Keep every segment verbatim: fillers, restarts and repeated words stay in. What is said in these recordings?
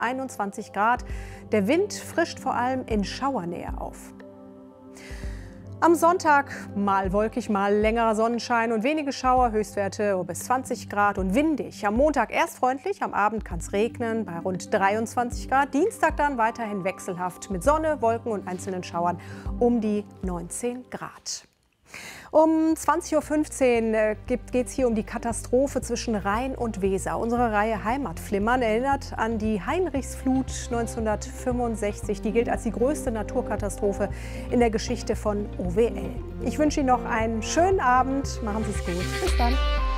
einundzwanzig Grad. Der Wind frischt vor allem in Schauernähe auf. Am Sonntag mal wolkig, mal längerer Sonnenschein und wenige Schauer, Höchstwerte bis zwanzig Grad und windig. Am Montag erst freundlich, am Abend kann es regnen bei rund dreiundzwanzig Grad. Dienstag dann weiterhin wechselhaft mit Sonne, Wolken und einzelnen Schauern um die neunzehn Grad. Um zwanzig Uhr fünfzehn äh, geht es hier um die Katastrophe zwischen Rhein und Weser. Unsere Reihe Heimatflimmern erinnert an die Heinrichsflut neunzehnhundertfünfundsechzig. Die gilt als die größte Naturkatastrophe in der Geschichte von O W L. Ich wünsche Ihnen noch einen schönen Abend. Machen Sie es gut. Bis dann.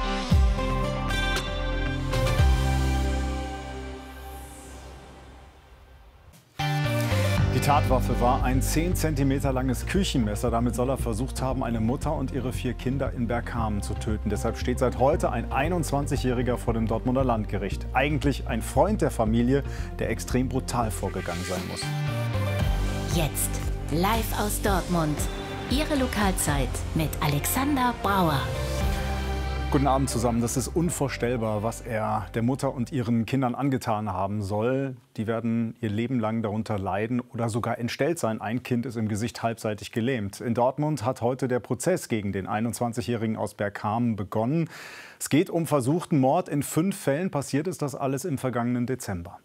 Die Tatwaffe war ein zehn Zentimeter langes Küchenmesser. Damit soll er versucht haben, eine Mutter und ihre vier Kinder in Bergkamen zu töten. Deshalb steht seit heute ein einundzwanzigjähriger vor dem Dortmunder Landgericht. Eigentlich ein Freund der Familie, der extrem brutal vorgegangen sein muss. Jetzt live aus Dortmund. Ihre Lokalzeit mit Alexander Brauer. Guten Abend zusammen. Das ist unvorstellbar, was er der Mutter und ihren Kindern angetan haben soll. Die werden ihr Leben lang darunter leiden oder sogar entstellt sein. Ein Kind ist im Gesicht halbseitig gelähmt. In Dortmund hat heute der Prozess gegen den einundzwanzigjährigen aus Bergkamen begonnen. Es geht um versuchten Mord. In fünf Fällen passiert ist das alles im vergangenen Dezember.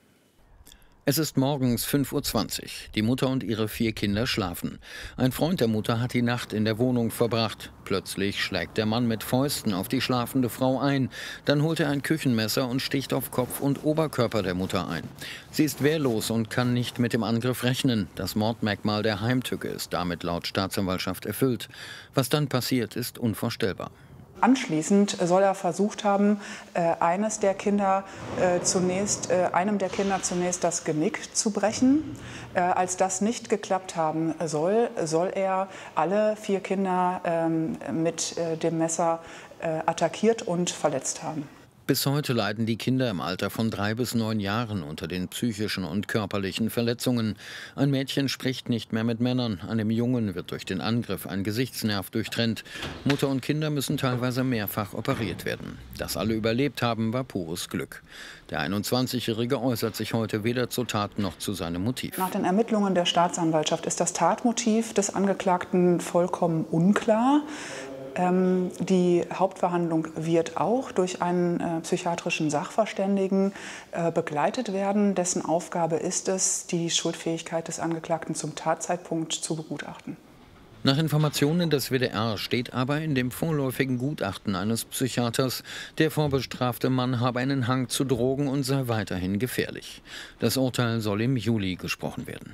Es ist morgens fünf Uhr zwanzig. Die Mutter und ihre vier Kinder schlafen. Ein Freund der Mutter hat die Nacht in der Wohnung verbracht. Plötzlich schlägt der Mann mit Fäusten auf die schlafende Frau ein. Dann holt er ein Küchenmesser und sticht auf Kopf und Oberkörper der Mutter ein. Sie ist wehrlos und kann nicht mit dem Angriff rechnen. Das Mordmerkmal der Heimtücke ist damit laut Staatsanwaltschaft erfüllt. Was dann passiert, ist unvorstellbar. Anschließend soll er versucht haben, eines der Kinder zunächst, einem der Kinder zunächst das Genick zu brechen. Als das nicht geklappt haben soll, soll er alle vier Kinder mit dem Messer attackiert und verletzt haben. Bis heute leiden die Kinder im Alter von drei bis neun Jahren unter den psychischen und körperlichen Verletzungen. Ein Mädchen spricht nicht mehr mit Männern. Einem Jungen wird durch den Angriff ein Gesichtsnerv durchtrennt. Mutter und Kinder müssen teilweise mehrfach operiert werden. Dass alle überlebt haben, war pures Glück. Der einundzwanzigjährige äußert sich heute weder zur Tat noch zu seinem Motiv. Nach den Ermittlungen der Staatsanwaltschaft ist das Tatmotiv des Angeklagten vollkommen unklar. Ähm, die Hauptverhandlung wird auch durch einen äh, psychiatrischen Sachverständigen äh, begleitet werden. Dessen Aufgabe ist es, die Schuldfähigkeit des Angeklagten zum Tatzeitpunkt zu begutachten. Nach Informationen des W D R steht aber in dem vorläufigen Gutachten eines Psychiaters, der vorbestrafte Mann habe einen Hang zu Drogen und sei weiterhin gefährlich. Das Urteil soll im Juli gesprochen werden.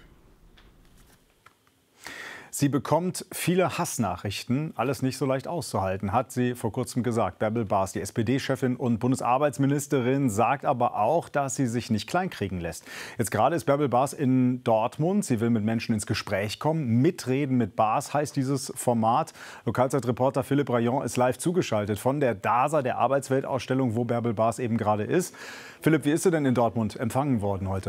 Sie bekommt viele Hassnachrichten, alles nicht so leicht auszuhalten, hat sie vor kurzem gesagt. Bärbel Baas, die S P D-Chefin und Bundesarbeitsministerin, sagt aber auch, dass sie sich nicht kleinkriegen lässt. Jetzt gerade ist Bärbel Baas in Dortmund. Sie will mit Menschen ins Gespräch kommen. Mitreden mit Baas heißt dieses Format. Lokalzeitreporter Philipp Rayon ist live zugeschaltet von der DASA, der Arbeitsweltausstellung, wo Bärbel Baas eben gerade ist. Philipp, wie ist sie denn in Dortmund empfangen worden heute?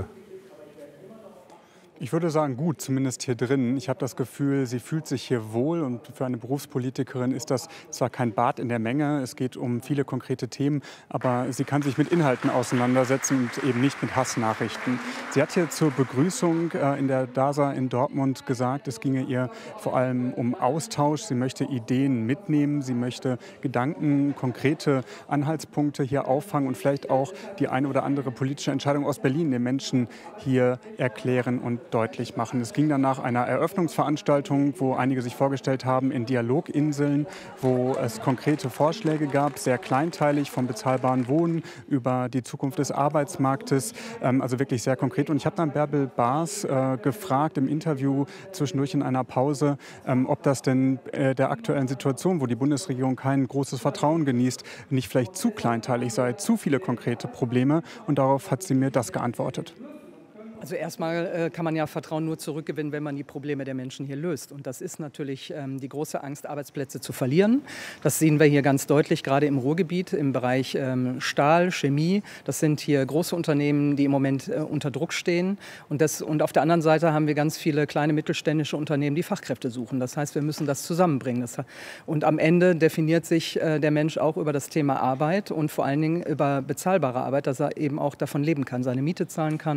Ich würde sagen, gut, zumindest hier drin. Ich habe das Gefühl, sie fühlt sich hier wohl und für eine Berufspolitikerin ist das zwar kein Bad in der Menge, es geht um viele konkrete Themen, aber sie kann sich mit Inhalten auseinandersetzen und eben nicht mit Hassnachrichten. Sie hat hier zur Begrüßung äh, in der DASA in Dortmund gesagt, es ginge ihr vor allem um Austausch. Sie möchte Ideen mitnehmen, sie möchte Gedanken, konkrete Anhaltspunkte hier auffangen und vielleicht auch die eine oder andere politische Entscheidung aus Berlin den Menschen hier erklären und deutlich machen. Es ging dann nach einer Eröffnungsveranstaltung, wo einige sich vorgestellt haben, in Dialoginseln, wo es konkrete Vorschläge gab, sehr kleinteilig, vom bezahlbaren Wohnen über die Zukunft des Arbeitsmarktes, ähm, also wirklich sehr konkret. Und ich habe dann Bärbel Baas äh, gefragt im Interview zwischendurch in einer Pause, ähm, ob das denn äh, der aktuellen Situation, wo die Bundesregierung kein großes Vertrauen genießt, nicht vielleicht zu kleinteilig sei, zu viele konkrete Probleme. Und darauf hat sie mir das geantwortet. Also erstmal äh, kann man ja Vertrauen nur zurückgewinnen, wenn man die Probleme der Menschen hier löst. Und das ist natürlich ähm, die große Angst, Arbeitsplätze zu verlieren. Das sehen wir hier ganz deutlich, gerade im Ruhrgebiet, im Bereich ähm, Stahl, Chemie. Das sind hier große Unternehmen, die im Moment äh, unter Druck stehen. Und, das, und auf der anderen Seite haben wir ganz viele kleine mittelständische Unternehmen, die Fachkräfte suchen. Das heißt, wir müssen das zusammenbringen. Das, und am Ende definiert sich äh, der Mensch auch über das Thema Arbeit und vor allen Dingen über bezahlbare Arbeit, dass er eben auch davon leben kann, seine Miete zahlen kann.